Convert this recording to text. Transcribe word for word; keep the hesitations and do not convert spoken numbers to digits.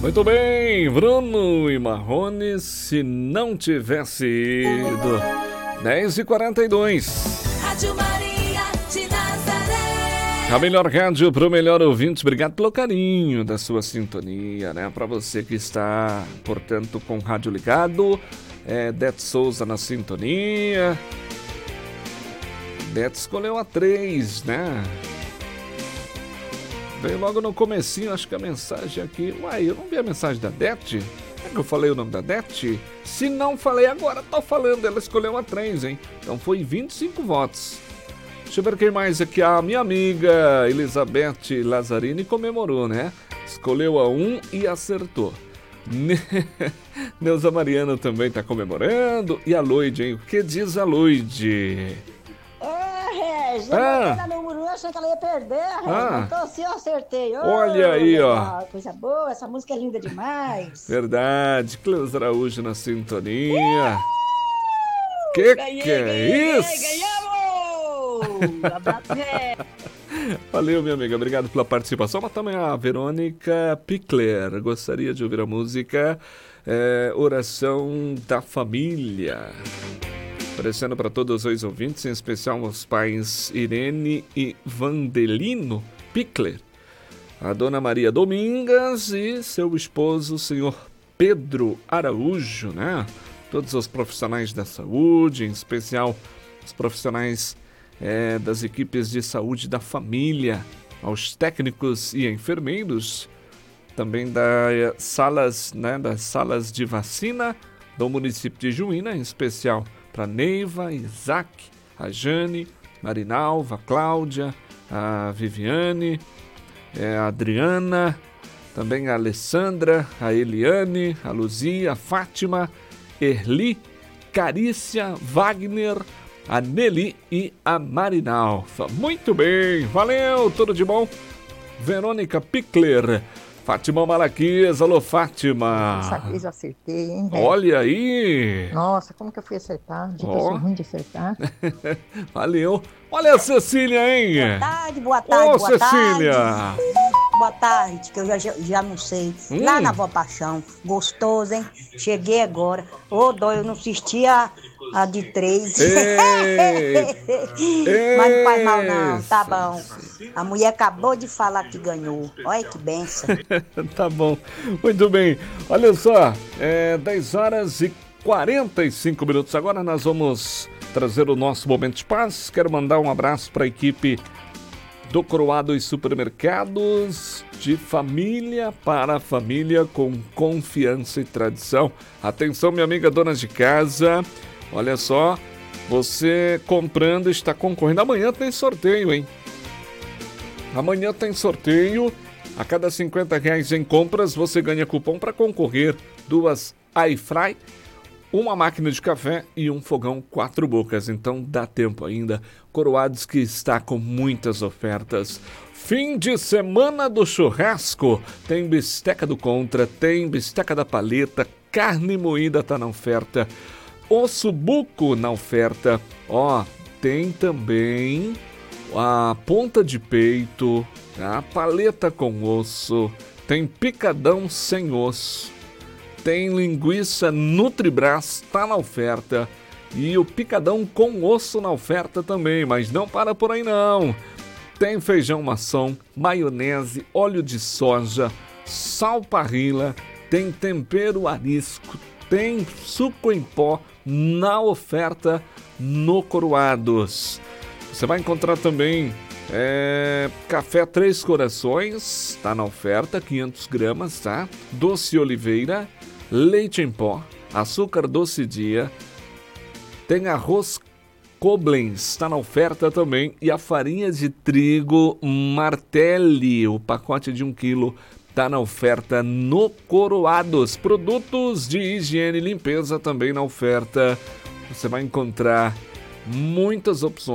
Muito bem, Bruno e Marrone, se não tivesse ido. dez e quarenta e dois. Rádio Maria de Nazaré. A melhor rádio para o melhor ouvinte. Obrigado pelo carinho da sua sintonia, né? Para você que está, portanto, com o rádio ligado. É, Dete Souza na sintonia. Dete escolheu a três, né? Veio logo no comecinho, acho que a mensagem aqui... Uai, eu não vi a mensagem da Dete? É que eu falei o nome da Dete? Se não falei agora, tô falando. Ela escolheu a três, hein? Então foi vinte e cinco votos. Deixa eu ver quem mais aqui. A minha amiga Elizabeth Lazzarini comemorou, né? Escolheu a um e acertou. Neuza Mariana também tá comemorando. E a Loide, hein? O que diz a Loide? Regis, eu Ah. botei na número um, achei que ela ia perder, Regis. Ah. Então assim eu acertei. Ô, Olha aí, ó. legal, coisa boa, essa música é linda demais. Verdade. Cleusa Araújo na sintonia. Que Ganhei, que é ganhei, isso? ganhamos! Abraço, Regis. Valeu, minha amiga. Obrigado pela participação. Mas também a Verônica Pickler. Gostaria de ouvir a música é, Oração da Família. Oferecendo para todos os ouvintes, em especial os pais Irene e Vandelino Pickler, a dona Maria Domingas e seu esposo, o senhor Pedro Araújo, né? Todos os profissionais da saúde, em especial os profissionais é, das equipes de saúde da família, aos técnicos e enfermeiros, também das salas, né, das salas de vacina do município de Juína, em especial para Neiva, Isaac, a Jane, Marinalva, a Cláudia, a Viviane, é, a Adriana, também a Alessandra, a Eliane, a Luzia, a Fátima, Erli, Carícia, Wagner, a Nelly e a Marinalva. Muito bem, valeu, tudo de bom? Verônica Pickler, Fátima Malaquias, alô Fátima. Essa vez eu acertei, hein, Regis? Olha aí. Nossa, como que eu fui acertar? De que eu Ó. sou ruim de acertar. Valeu. Olha a Cecília, hein? Boa tarde, boa tarde, Ô, boa Cecília. tarde. Boa tarde, que eu já, já almocei. Hum. Lá na Vó Paixão. Gostoso, hein? Cheguei agora. Ô, dó, eu não assisti a, a de três. Ei. Mas não faz mal, não. Tá bom. A mulher acabou de falar que ganhou. Olha que benção. Tá bom. Muito bem. Olha só, é dez horas e quarenta e cinco minutos. Agora nós vamos trazer o nosso Momento de Paz. Quero mandar um abraço para a equipe do Coroados Supermercados, de família para família, com confiança e tradição. Atenção, minha amiga dona de casa. Olha só, você comprando está concorrendo. Amanhã tem sorteio, hein? Amanhã tem sorteio. A cada cinquenta reais em compras, você ganha cupom para concorrer. Duas airfry, uma máquina de café e um fogão quatro bocas. Então dá tempo ainda. Coroados que está com muitas ofertas. Fim de semana do churrasco. Tem bisteca do Contra, tem bisteca da Paleta, carne moída tá na oferta. Osso buco na oferta. Ó, tem também a ponta de peito, a paleta com osso, tem picadão sem osso, tem linguiça Nutribras, tá na oferta, e o picadão com osso na oferta também, mas não para por aí não. Tem feijão maçom, maionese, óleo de soja, sal parrilla, tem tempero arisco, tem suco em pó na oferta no Coroados. Você vai encontrar também é, café Três Corações, está na oferta, quinhentas gramas, tá? Doce Oliveira, leite em pó, açúcar doce dia, tem arroz Koblenz, está na oferta também, e a farinha de trigo Martelli, o pacote de um quilo, está na oferta no Coroados. Produtos de higiene e limpeza também na oferta. Você vai encontrar muitas opções.